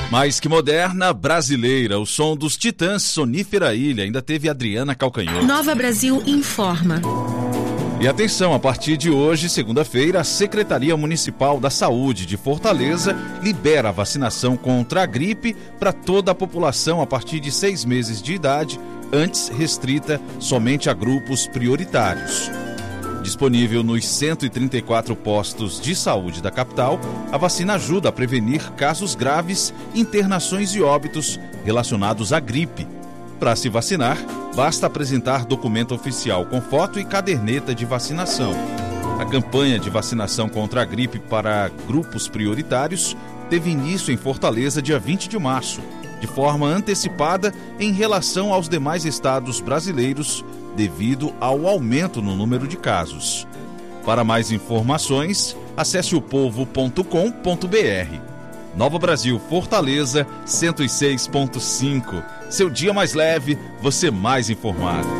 Mais que moderna, brasileira. O som dos Titãs, Sonífera Ilha. Ainda teve Adriana Calcanhoto. Nova Brasil informa. E atenção, a partir de hoje, segunda-feira, a Secretaria Municipal da Saúde de Fortaleza libera a vacinação contra a gripe para toda a população a partir de 6 meses de idade, antes restrita somente a grupos prioritários. Disponível nos 134 postos de saúde da capital, a vacina ajuda a prevenir casos graves, internações e óbitos relacionados à gripe. Para se vacinar, basta apresentar documento oficial com foto e caderneta de vacinação. A campanha de vacinação contra a gripe para grupos prioritários teve início em Fortaleza dia 20 de março, de forma antecipada em relação aos demais estados brasileiros, devido ao aumento no número de casos. Para mais informações, acesse opovo.com.br. Nova Brasil, Fortaleza, 106.5. Seu dia mais leve, você mais informado.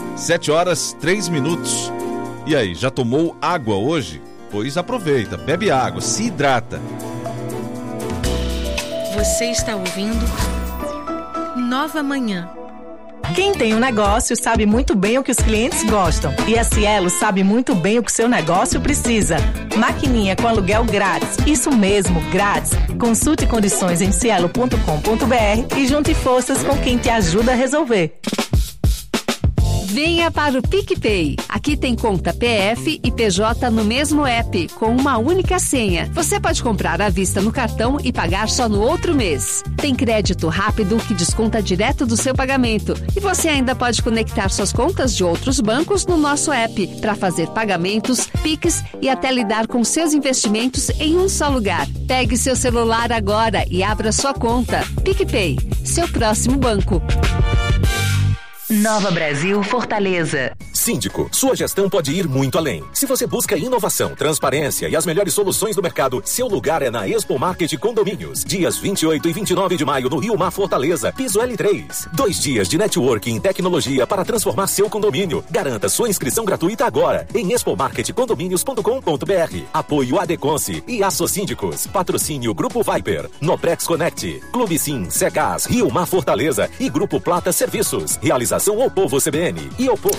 7h03. E aí, já tomou água hoje? Pois aproveita, bebe água, se hidrata. Você está ouvindo Nova Manhã. Quem tem um negócio sabe muito bem o que os clientes gostam. E a Cielo sabe muito bem o que seu negócio precisa. Maquininha com aluguel grátis. Isso mesmo, grátis. Consulte condições em cielo.com.br e junte forças com quem te ajuda a resolver. Venha para o PicPay. Aqui tem conta PF e PJ no mesmo app, com uma única senha. Você pode comprar à vista no cartão e pagar só no outro mês. Tem crédito rápido que desconta direto do seu pagamento. E você ainda pode conectar suas contas de outros bancos no nosso app para fazer pagamentos, Pix e até lidar com seus investimentos em um só lugar. Pegue seu celular agora e abra sua conta. PicPay, seu próximo banco. Nova Brasil, Fortaleza. Síndico, sua gestão pode ir muito além. Se você busca inovação, transparência e as melhores soluções do mercado, seu lugar é na Expo Market Condomínios. Dias 28 e 29 de maio no Rio Mar Fortaleza, piso L3. 2 dias de networking e tecnologia para transformar seu condomínio. Garanta sua inscrição gratuita agora em expomarketcondomínios.com.br. Apoio Adeconce e Assosíndicos. Patrocínio Grupo Viper, Noprex Connect, Clube Sim, Secas, Rio Mar Fortaleza e Grupo Plata Serviços. Realização Opovo CBN e Opovo.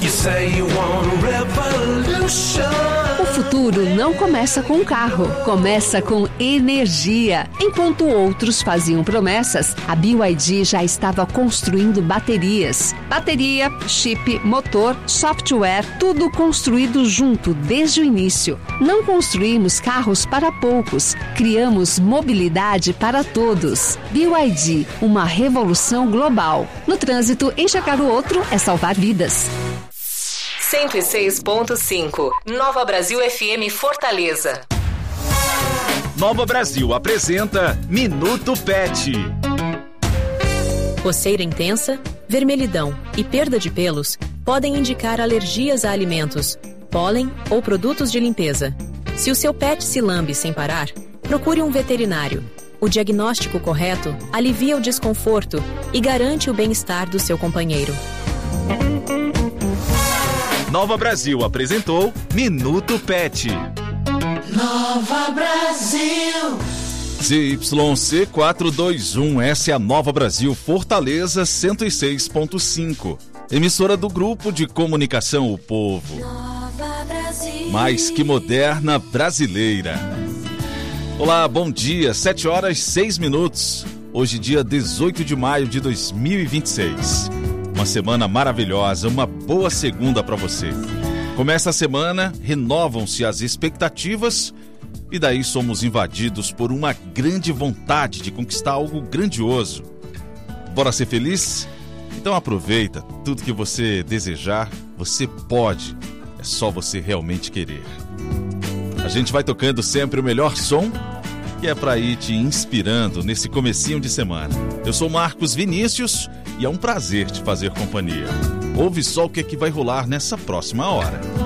O futuro não começa com um carro, começa com energia. Enquanto outros faziam promessas, a BYD já estava construindo baterias. Bateria, chip, motor, software, tudo construído junto desde o início. Não construímos carros para poucos, criamos mobilidade para todos. BYD, uma revolução global. No trânsito, enxergar o outro é salvar vidas. 106.5 Nova Brasil FM Fortaleza. Nova Brasil apresenta Minuto Pet. Coceira intensa, vermelhidão e perda de pelos podem indicar alergias a alimentos, pólen ou produtos de limpeza. Se o seu pet se lambe sem parar, procure um veterinário. O diagnóstico correto alivia o desconforto e garante o bem-estar do seu companheiro. Nova Brasil apresentou Minuto Pet. Nova Brasil. ZYC 421, essa é a Nova Brasil Fortaleza 106.5. Emissora do Grupo de Comunicação O Povo. Nova Brasil. Mais que moderna, brasileira. Olá, bom dia, 7h06. Hoje dia 18 de maio de 2026. Uma semana maravilhosa, uma boa segunda para você. Começa a semana, renovam-se as expectativas e daí somos invadidos por uma grande vontade de conquistar algo grandioso. Bora ser feliz? Então aproveita, tudo que você desejar, você pode. É só você realmente querer. A gente vai tocando sempre o melhor som, que é para ir te inspirando nesse comecinho de semana. Eu sou Marcos Vinícius e é um prazer te fazer companhia. Ouve só o que é que vai rolar nessa próxima hora.